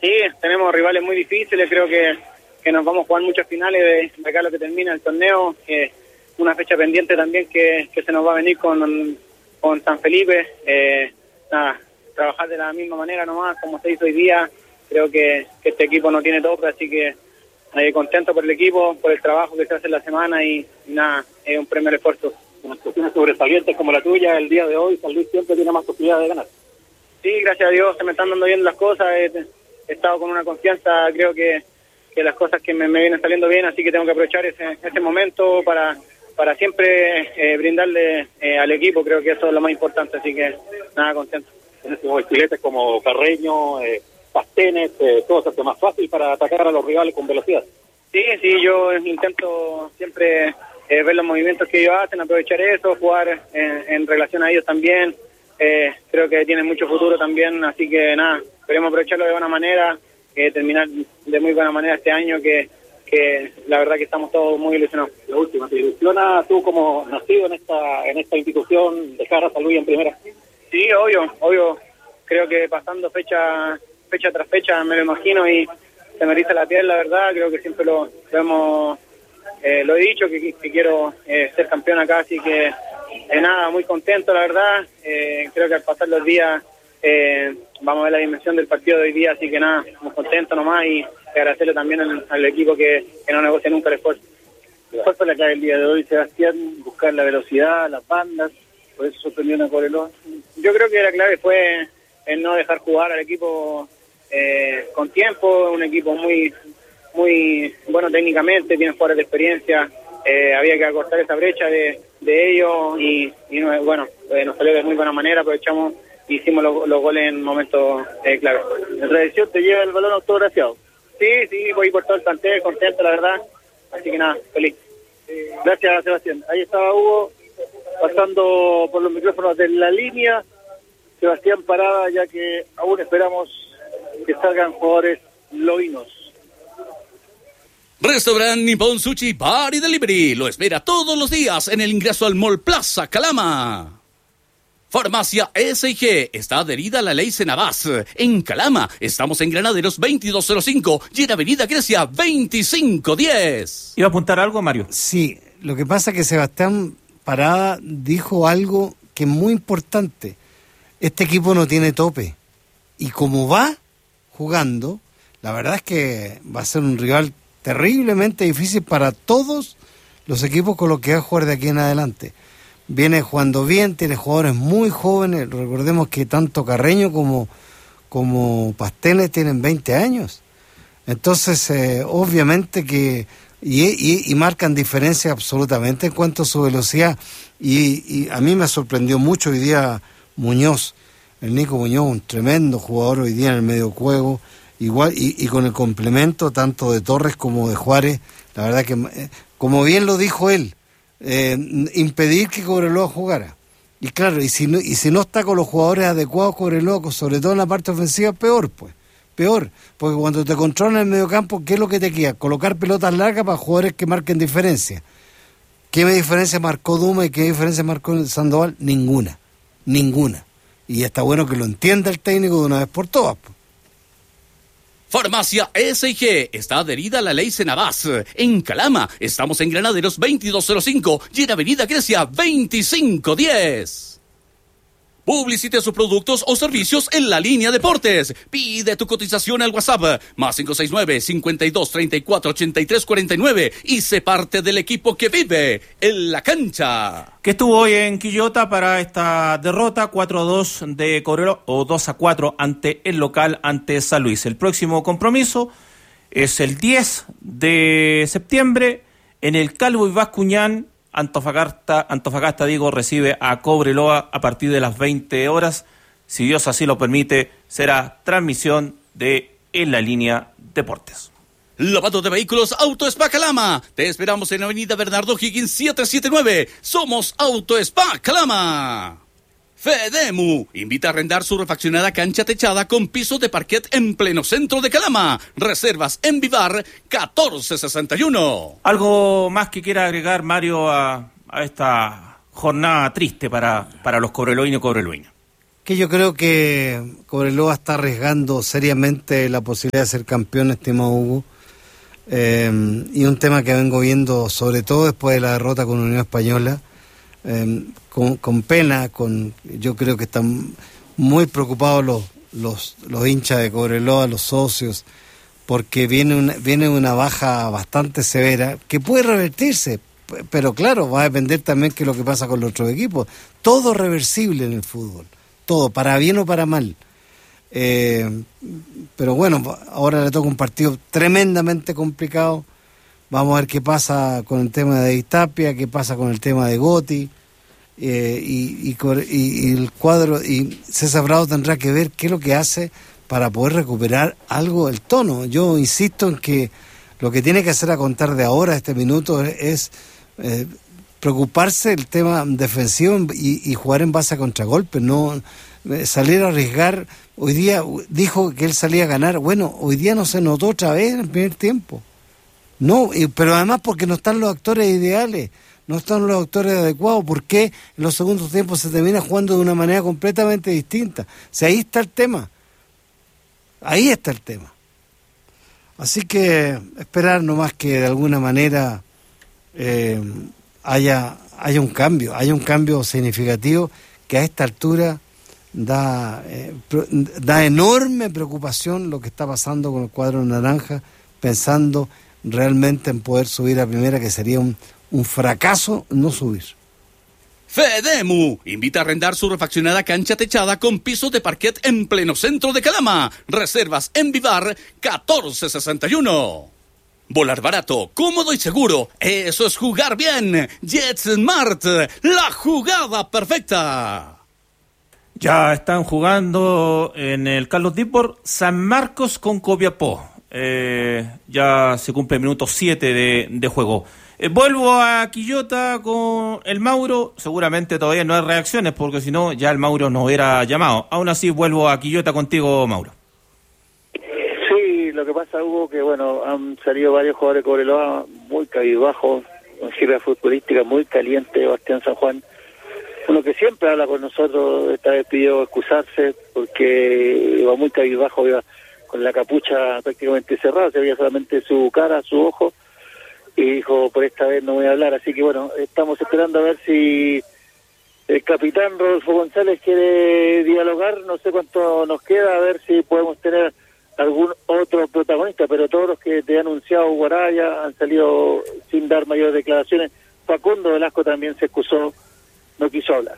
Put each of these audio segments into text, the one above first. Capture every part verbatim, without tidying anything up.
Sí, tenemos rivales muy difíciles, creo que, que nos vamos a jugar muchas finales de, de acá a lo que termina el torneo, eh, una fecha pendiente también que, que se nos va a venir con, con San Felipe, eh, nada, trabajar de la misma manera nomás, como se hizo hoy día, creo que, que este equipo no tiene tope, así que eh, contento por el equipo, por el trabajo que se hace en la semana y, y nada, es un premio al esfuerzo. En actuaciones sobresalientes como la tuya, el día de hoy, San Luis siempre tiene más posibilidades de ganar. Sí, gracias a Dios se me están dando bien las cosas, he, he estado con una confianza, creo que, que las cosas que me, me vienen saliendo bien, así que tengo que aprovechar ese, ese momento para, para siempre eh, brindarle eh, al equipo, creo que eso es lo más importante, así que nada, contento. En estos estiletes como Carreño, eh, Pastenes, eh, todo se hace más fácil para atacar a los rivales con velocidad. Sí, sí, yo intento siempre eh, ver los movimientos que ellos hacen, aprovechar eso, jugar en, en relación a ellos también. Eh, creo que tienen mucho futuro también, así que nada, queremos aprovecharlo de buena manera, eh, terminar de muy buena manera este año, que, que la verdad que estamos todos muy ilusionados. La última, ¿te ilusiona tú como nacido en esta en esta institución dejar a San Luis en primera? Sí, obvio, obvio, creo que pasando fecha fecha tras fecha me lo imagino y se me eriza la piel, la verdad, creo que siempre lo, lo hemos, eh, lo he dicho, que, que quiero eh, ser campeón acá, así que eh, nada, muy contento, la verdad, eh, creo que al pasar los días eh, vamos a ver la dimensión del partido de hoy día, así que nada, muy contento nomás y agradecerle también al, al equipo que, que no negocia nunca el esfuerzo. ¿Cuál fue la clave el día de hoy, Sebastián? Buscar la velocidad, las bandas, por eso sorprendió a Cobreloa. Yo creo que la clave fue el no dejar jugar al equipo eh, con tiempo, un equipo muy muy bueno técnicamente, tiene jugadores de experiencia, eh, había que acortar esa brecha de, de ellos y, y no, bueno, eh, nos salió de muy buena manera, aprovechamos y hicimos los, los goles en momentos eh, clave. En tradición te lleva el balón autografiado. Sí, sí, voy por todo el plantel, contento la verdad, así que nada, feliz. Gracias, Sebastián. Ahí estaba Hugo pasando por los micrófonos de La Línea. Sebastián Parada, ya que aún esperamos que salgan jugadores loínos. Restaurant Nippon Sushi Bar y Delivery lo espera todos los días en el ingreso al Mall Plaza Calama. Farmacia S I G está adherida a la ley Senabás. En Calama estamos en Granaderos veintidós cero cinco y en Avenida Grecia veinticinco diez. ¿Iba a apuntar algo, Mario? Sí, lo que pasa es que Sebastián Parada dijo algo que es muy importante. Este equipo no tiene tope. Y como va jugando, la verdad es que va a ser un rival terriblemente difícil para todos los equipos con los que va a jugar de aquí en adelante. Viene jugando bien, tiene jugadores muy jóvenes, recordemos que tanto Carreño como, como Pastenes tienen veinte años. Entonces, eh, obviamente que... Y, y, y marcan diferencia absolutamente en cuanto a su velocidad. Y, y a mí me sorprendió mucho hoy día Muñoz, el Nico Muñoz, un tremendo jugador hoy día en el medio juego, igual y, y con el complemento tanto de Torres como de Juárez. La verdad que, eh, como bien lo dijo él, eh, impedir que Cobreloa jugara. Y claro, y si no, y si no está con los jugadores adecuados Cobreloa, sobre todo en la parte ofensiva, peor pues. Peor, porque cuando te controlan el mediocampo, ¿qué es lo que te queda? Colocar pelotas largas para jugadores que marquen diferencia. ¿Qué diferencia marcó Duma y qué diferencia marcó Sandoval? Ninguna, ninguna. Y está bueno que lo entienda el técnico de una vez por todas. Farmacia S I G está adherida a la ley Senabás. En Calama estamos en Granaderos veintidós cero cinco y en Avenida Grecia veinticinco diez. Publicite sus productos o servicios en La Línea Deportes. Pide tu cotización al WhatsApp más cinco seis nueve, cincuenta y dos, treinta y cuatro, ochenta y tres cuarenta y nueve y sé parte del equipo que vive en la cancha. Que estuvo hoy en Quillota para esta derrota cuatro a dos de Cobreloa o dos a cuatro ante el local, ante San Luis. El próximo compromiso es el diez de septiembre en el Calvo y Bascuñán. Antofagasta, Antofagasta digo, recibe a Cobreloa a partir de las veinte horas. Si Dios así lo permite, será transmisión de En La Línea Deportes. Lavado de vehículos Auto Spa Calama. Te esperamos en Avenida Bernardo Higgins setecientos setenta y nueve. Somos Auto Spa Calama. Fedemu invita a arrendar su refaccionada cancha techada con piso de parquet en pleno centro de Calama. Reservas en Vivar catorce sesenta y uno. ¿Algo más que quiera agregar, Mario, a, a esta jornada triste para, para los cobreloínos y cobreloínas? Que yo creo que Cobreloa está arriesgando seriamente la posibilidad de ser campeón, estimado Hugo. Eh, y un tema que vengo viendo, sobre todo después de la derrota con Unión Española, eh, con, con pena, con yo creo que están muy preocupados los, los, los hinchas de Cobreloa, los socios, porque viene una, viene una baja bastante severa, que puede revertirse, pero claro, va a depender también qué es lo que pasa con los otros equipos. Todo reversible en el fútbol, todo, para bien o para mal. Eh, pero bueno, ahora le toca un partido tremendamente complicado. Vamos a ver qué pasa con el tema de Itapia, qué pasa con el tema de Gotti, eh, y, y, y, y el cuadro, y César Bravo tendrá que ver qué es lo que hace para poder recuperar algo el tono. Yo insisto en que lo que tiene que hacer a contar de ahora, este minuto, es, es eh, preocuparse del tema defensivo y, y jugar en base a contragolpes, no eh, salir a arriesgar. Hoy día dijo que él salía a ganar. Bueno, hoy día no se notó otra vez en el primer tiempo. No, pero además porque no están los actores ideales, no están los actores adecuados. ¿Por qué en los segundos tiempos se termina jugando de una manera completamente distinta? O sea, ahí está el tema. Ahí está el tema. Así que esperar nomás que de alguna manera eh, haya, haya un cambio, haya un cambio significativo que a esta altura da, eh, da enorme preocupación lo que está pasando con el cuadro naranja, pensando realmente en poder subir a primera, que sería un, un fracaso no subir. Fedemu invita a arrendar su refaccionada cancha techada con pisos de parquet en pleno centro de Calama. Reservas en Vivar catorce sesenta y uno. Volar barato, cómodo y seguro. Eso es jugar bien. JetSmart, la jugada perfecta. Ya están jugando en el Carlos Dipor San Marcos con Copiapó. Eh, ya se cumple el minuto siete de, de juego. Eh, vuelvo a Quillota con el Mauro. Seguramente todavía no hay reacciones, porque si no ya el Mauro nos hubiera llamado. Aún así vuelvo a Quillota contigo, Mauro. Sí, lo que pasa, Hugo, que bueno, han salido varios jugadores de Cobreloa muy cabizbajos, con gira futbolística muy caliente. Bastián San Juan, uno que siempre habla con nosotros, esta vez pidió excusarse porque iba muy cabizbajo, iba con la capucha prácticamente cerrada, se veía solamente su cara, su ojo, y dijo, por esta vez no voy a hablar. Así que bueno, estamos esperando a ver si el capitán Rodolfo González quiere dialogar. No sé cuánto nos queda, a ver si podemos tener algún otro protagonista, pero todos los que te he anunciado, Guaraya, han salido sin dar mayores declaraciones. Facundo Velasco también se excusó, no quiso hablar.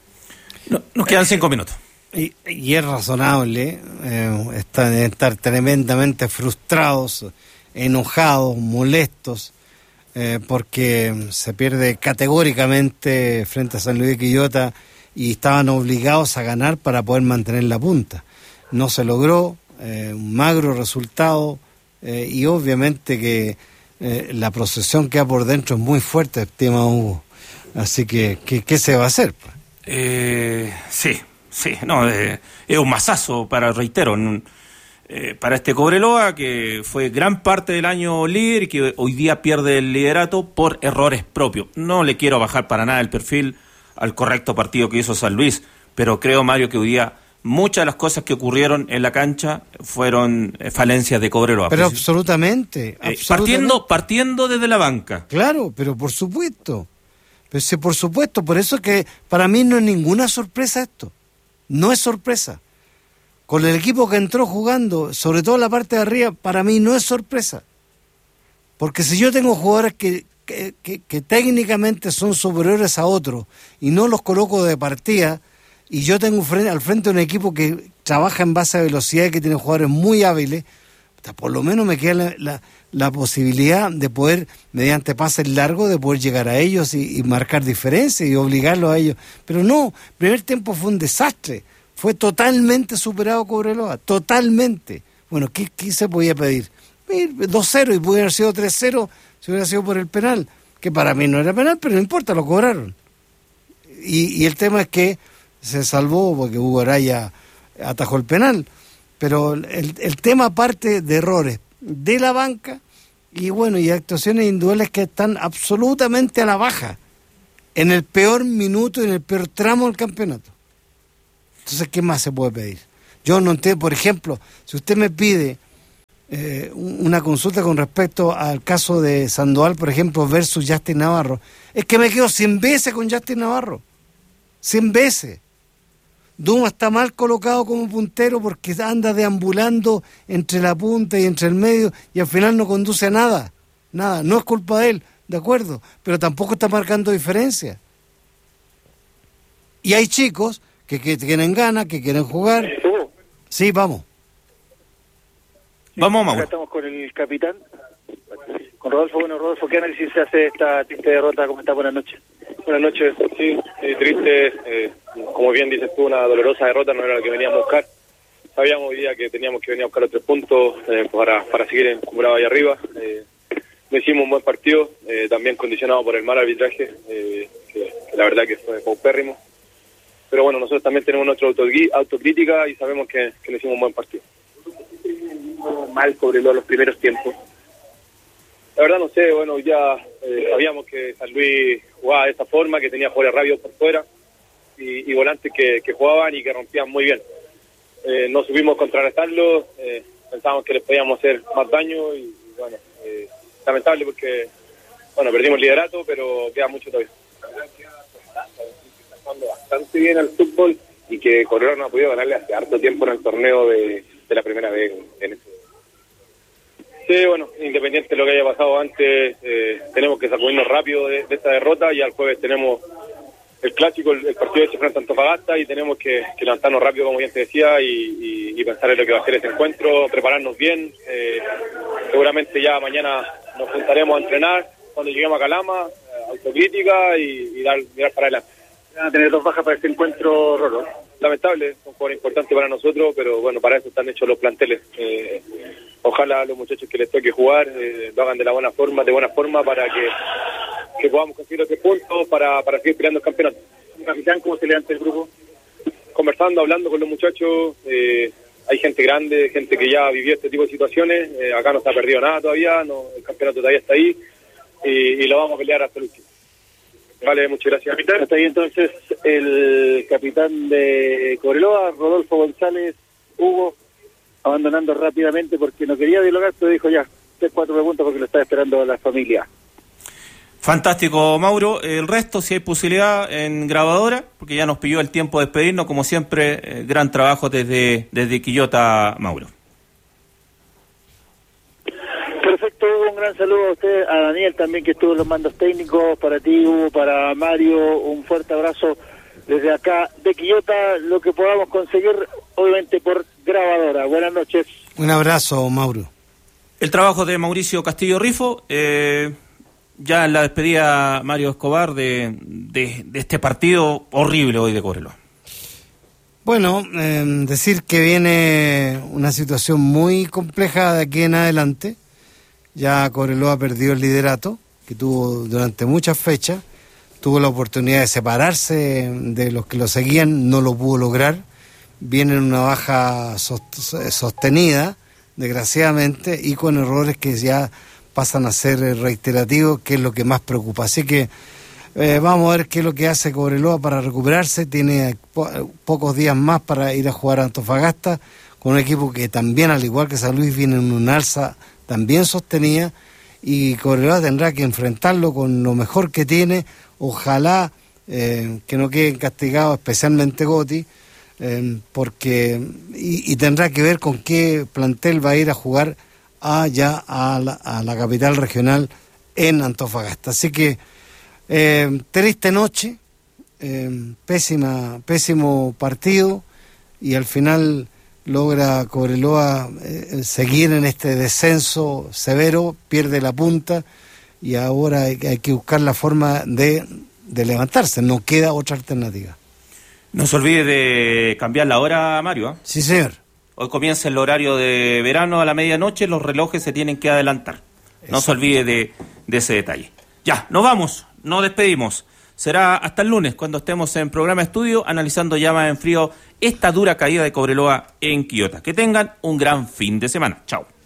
No, nos quedan cinco minutos. Y, y es razonable, eh, están, estar tremendamente frustrados, enojados, molestos, eh, porque se pierde categóricamente frente a San Luis de Quillota y estaban obligados a ganar para poder mantener la punta. No se logró, eh, un magro resultado, eh, y obviamente que eh, la procesión que hay por dentro es muy fuerte, estimado Hugo. Así que, ¿qué, qué se va a hacer? Eh, sí, sí, no, eh, es un mazazo, para, reitero, en, eh, para este Cobreloa, que fue gran parte del año líder y que hoy día pierde el liderato por errores propios. No le quiero bajar para nada el perfil al correcto partido que hizo San Luis, pero creo, Mario, que hoy día muchas de las cosas que ocurrieron en la cancha fueron eh, falencias de Cobreloa. Pero absolutamente, eh, absolutamente. Partiendo, partiendo desde la banca. Claro, pero por supuesto. Pero sí, por supuesto, por eso es que para mí no es ninguna sorpresa esto. No es sorpresa. Con el equipo que entró jugando, sobre todo la parte de arriba, para mí no es sorpresa. Porque si yo tengo jugadores que, que, que, que técnicamente son superiores a otros y no los coloco de partida, y yo tengo frente, al frente un equipo que trabaja en base a velocidad y que tiene jugadores muy hábiles, por lo menos me queda la, la, la posibilidad de poder, mediante pases largos, de poder llegar a ellos y, y marcar diferencias y obligarlos a ellos. Pero no, el primer tiempo fue un desastre, fue totalmente superado Cobreloa, totalmente. Bueno, ¿qué, qué se podía pedir? dos cero y pudiera haber sido tres cero si hubiera sido por el penal, que para mí no era penal, pero no importa, lo cobraron. Y, y el tema es que se salvó porque Hugo Araya atajó el penal. Pero el, el tema parte de errores de la banca y bueno, y actuaciones individuales que están absolutamente a la baja en el peor minuto y en el peor tramo del campeonato. Entonces, ¿qué más se puede pedir? Yo no entiendo, por ejemplo, si usted me pide eh, una consulta con respecto al caso de Sandoval, por ejemplo, versus Justin Navarro, es que me quedo cien veces con Justin Navarro. cien veces. Duma está mal colocado como puntero porque anda deambulando entre la punta y entre el medio y al final no conduce a nada. Nada, no es culpa de él, de acuerdo, pero tampoco está marcando diferencia. Y hay chicos que, que tienen ganas, que quieren jugar. Sí, vamos. Vamos, Mauro. Acá estamos con el capitán, con Rodolfo. Bueno, Rodolfo, ¿qué análisis se hace de esta triste derrota? ¿Cómo está? Buenas noches. Buenas noches, sí, eh, triste, eh, como bien dices tú, una dolorosa derrota, no era la que veníamos a buscar. Sabíamos hoy día que teníamos que venir a buscar los tres puntos eh, para, para seguir encumbrado ahí arriba. Eh, hicimos un buen partido, eh, también condicionado por el mal arbitraje, eh, que, que la verdad que fue paupérrimo. Pero bueno, nosotros también tenemos nuestra autocrítica y sabemos que, que le hicimos un buen partido. Mal Cobreloa los primeros tiempos. La verdad no sé, bueno, ya eh, sabíamos que San Luis jugaba de esa forma, que tenía jugadores rápidos por fuera y, y volantes que, que jugaban y que rompían muy bien. Eh, no supimos contrarrestarlo, eh, pensábamos que les podíamos hacer más daño y, y bueno, eh, lamentable porque, bueno, perdimos el liderato, pero queda mucho todavía. Está jugando bastante bien al fútbol y que Cobreloa no ha podido ganarle hace harto tiempo en el torneo de, de la primera vez en este. Sí, bueno, independiente de lo que haya pasado antes, eh, tenemos que sacudirnos rápido de, de esta derrota y al jueves tenemos el clásico, el, el partido de frente a Antofagasta y tenemos que, que levantarnos rápido, como bien te decía, y, y, y pensar en lo que va a ser este encuentro, prepararnos bien. Eh, seguramente ya mañana nos juntaremos a entrenar cuando lleguemos a Calama, eh, autocrítica y, y dar, mirar para adelante. Van a tener dos bajas para este encuentro, Rolo. Lamentable, es un jugador importante para nosotros, pero bueno, para eso están hechos los planteles. Eh, ojalá los muchachos que les toque jugar eh, lo hagan de la buena forma, de buena forma para que, que podamos conseguir los tres puntos para, para seguir peleando el campeonato. Capitán, ¿cómo se levanta el grupo? Conversando, hablando con los muchachos, eh, hay gente grande, gente que ya vivió este tipo de situaciones, eh, acá no se ha perdido nada todavía, no, el campeonato todavía está ahí y, y lo vamos a pelear hasta el último. Vale, muchas gracias. Capitán, está ahí entonces el capitán de Cobreloa, Rodolfo González, Hugo, abandonando rápidamente porque no quería dialogar, pero dijo ya, tres, cuatro preguntas porque lo está esperando la familia. Fantástico, Mauro. El resto, si hay posibilidad, en grabadora, porque ya nos pidió el tiempo de despedirnos, como siempre, eh, gran trabajo desde, desde Quillota, Mauro. Perfecto, Hugo, un gran saludo a usted, a Daniel también que estuvo en los mandos técnicos, para ti, Hugo, para Mario, un fuerte abrazo desde acá de Quillota, lo que podamos conseguir, obviamente por grabadora. Buenas noches. Un abrazo, Mauro. El trabajo de Mauricio Castillo Rifo, eh, ya en la despedida, Mario Escobar, de, de, de este partido horrible hoy de Cobreloa. Bueno, eh, decir que viene una situación muy compleja de aquí en adelante. Ya Cobreloa perdió el liderato, que tuvo durante muchas fechas, tuvo la oportunidad de separarse de los que lo seguían, no lo pudo lograr, viene en una baja sostenida, desgraciadamente, y con errores que ya pasan a ser reiterativos, que es lo que más preocupa. Así que eh, vamos a ver qué es lo que hace Cobreloa para recuperarse, tiene po- pocos días más para ir a jugar a Antofagasta, con un equipo que también, al igual que San Luis, viene en un alza también sostenida, y Cobreloa tendrá que enfrentarlo con lo mejor que tiene, ojalá eh, que no queden castigados, especialmente Gotti, eh, porque y, y tendrá que ver con qué plantel va a ir a jugar allá a la, a la capital regional en Antofagasta. Así que eh, triste noche, eh, pésima, pésimo partido, y al final logra Cobreloa eh, seguir en este descenso severo, pierde la punta y ahora hay, hay que buscar la forma de, de levantarse, no queda otra alternativa. No se olvide de cambiar la hora, Mario. ¿eh? Sí, señor. Hoy comienza el horario de verano a la medianoche, los relojes se tienen que adelantar. Exacto. No se olvide de, de ese detalle. Ya, nos vamos, nos despedimos. Será hasta el lunes cuando estemos en programa estudio analizando ya más en frío esta dura caída de Cobreloa en Quillota. Que tengan un gran fin de semana. Chao.